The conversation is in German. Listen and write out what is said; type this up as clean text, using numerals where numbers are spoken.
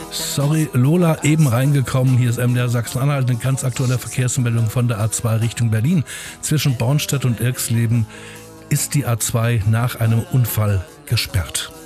Sorry, Lola, eben reingekommen. Hier ist MDR Sachsen-Anhalt, eine ganz aktuelle Verkehrsmeldung von der A2 Richtung Berlin. Zwischen Bornstedt und Irxleben ist die A2 nach einem Unfall gesperrt.